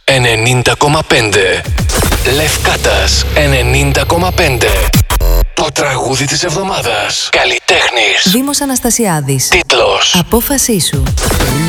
90,5. Λευκάτας 90,5. Το τραγούδι της εβδομάδας. Καλλιτέχνης Δήμος Αναστασιάδης. Τίτλος Απόφασή σου.